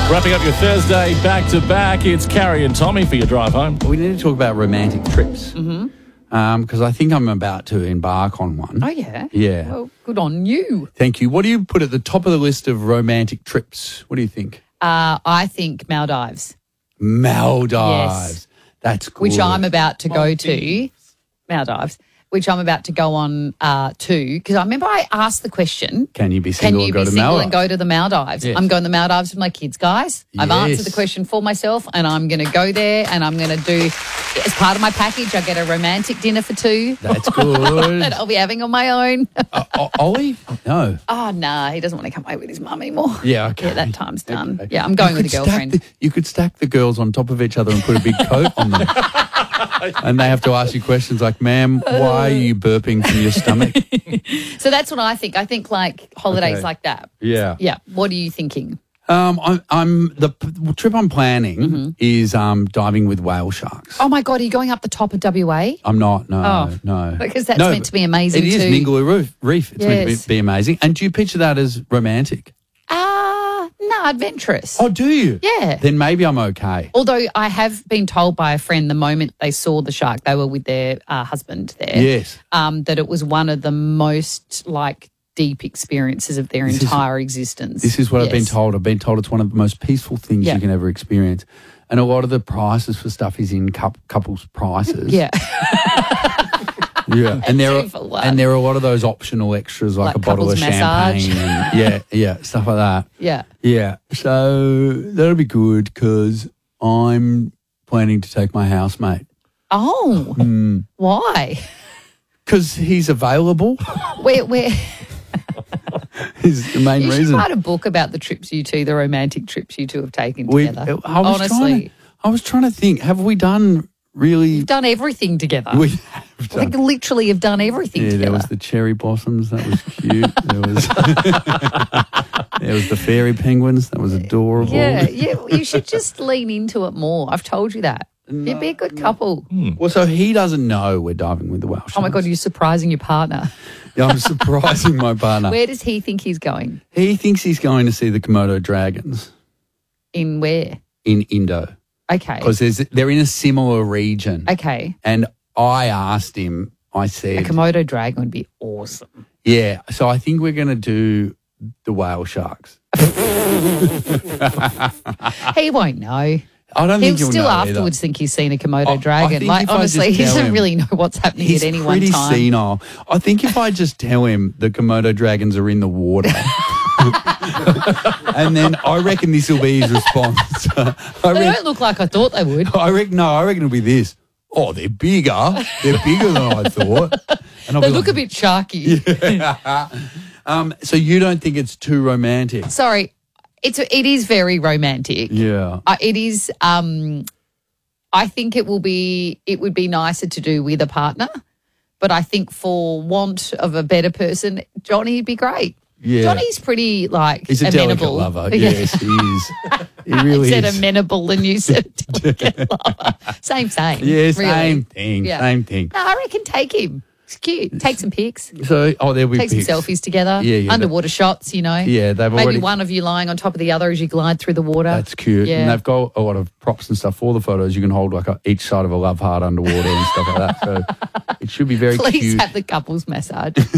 Wrapping up your Thursday back-to-back, it's Carrie and Tommy for your drive home. We need to talk about romantic trips. Because I think I'm about to embark on one. Oh, yeah? Yeah. Well, good on you. Thank you. What do you put at the top of the list of romantic trips? What do you think? I think Maldives, Maldives. Yes. That's good. which I'm about to go to. Maldives, which I'm about to go on to. Because I remember I asked the question, Can you be can single you and go be to single Maldives? and go to the Maldives? Yes. I'm going to the Maldives with my kids, guys. I've answered the question for myself and I'm going to go there and I'm going to do, as part of my package, I get a romantic dinner for two That's good. that I'll be having on my own. Ollie? No. Oh, no, he doesn't want to come away with his mum anymore. Yeah, okay. Yeah, that time's done. Okay. Yeah, I'm going You with a could stack girlfriend. you could stack the girls on top of each other and put a big coat on them. And they have to ask you questions like, ma'am, why are you burping from your stomach? So that's what I think. I think like holidays Okay. like that. Yeah. Yeah. What are you thinking? I'm the trip I'm planning is diving with whale sharks. Oh my God, are you going up the top of WA? I'm not. No, Oh, no. because that's No, meant to be amazing It is too. Ningaloo Reef. It's meant Yes. to be amazing. And do you picture that as romantic? No, adventurous. Oh, do you? Yeah. Then maybe I'm okay. Although I have been told by a friend the moment they saw the shark, they were with their husband there. Yes. That it was one of the most like deep experiences of their entire existence. This is what I've been Yes. told. I've been told it's one of the most peaceful things Yeah. you can ever experience. And a lot of the prices for stuff is in couples' prices. Yeah. Yeah. And there are 2 for 1. and there are a lot of those optional extras like a bottle of couples massage. champagne and stuff like that. Yeah. Yeah. So that'll be good because I'm planning to take my housemate. Oh. Why? Because he's available Where is the main you should reason. write a book about the trips you two, the romantic trips you two have taken We've- together. I was trying to think, have we done really... You've done everything together. We have Like done. literally have done everything Yeah, together. there was the cherry blossoms. That was cute. There was the fairy penguins. That was adorable. Yeah, you should just lean into it more. I've told you that. You'd be a good couple. Well, so he doesn't know we're diving with the whale sharks. Oh my God, you're surprising your partner. Yeah, I'm surprising my partner. Where does he think he's going? He thinks he's going to see the Komodo dragons In where? in Indo Okay. because they're in a similar region. Okay. And I asked him, I A said, Komodo dragon would be awesome. yeah, so I think we're going to do the whale sharks. He won't know. I don't He'll think he'll still know either. afterwards think he's seen a Komodo I dragon. think Like if I just honestly, he tell doesn't him- really know what's happening He's at any one pretty time. senile. I think if I just tell him the Komodo dragons are in the water, and then I reckon this will be his response. They don't look like I thought they would. I reckon it'll be this. Oh, they're bigger. They're bigger than I thought. And I'll They be look like, a bit sharky. So you don't think it's too romantic? Sorry, it is very romantic. Yeah. It is. I think it would be nicer to do with a partner, but I think for want of a better person, Johnny'd be great. Yeah. Johnny's pretty like He's a delicate amenable. lover. Yeah. Yes, he is. He really I said is. amenable and you said delicate lover. Same. Yeah, really. same thing. Yeah. Same thing. No, I reckon take him. It's cute. Take some pics. So, there'll be Take pics. some selfies together. Yeah, Underwater shots, Yeah, they've Maybe already. one of you lying on top of the other as you glide through the water. That's cute. Yeah. And they've got a lot of props and stuff for the photos. You can hold like each side of a love heart underwater and stuff like that. So it should be very Please cute. have the couples massage.